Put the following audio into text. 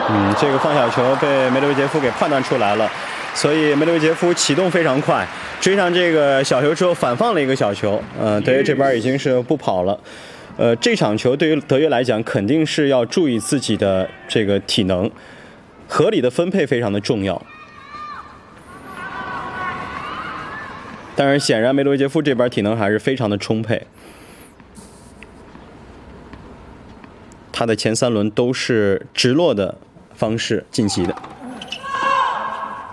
这个放小球被梅德韦杰夫给判断出来了，所以梅德韦杰夫启动非常快，追上这个小球之后反放了一个小球。德约这边已经是不跑了。这场球对于德约来讲，肯定是要注意自己的这个体能，合理的分配非常的重要。但是显然梅德韦杰夫这边体能还是非常的充沛。他的前3轮都是直落的方式晋级的。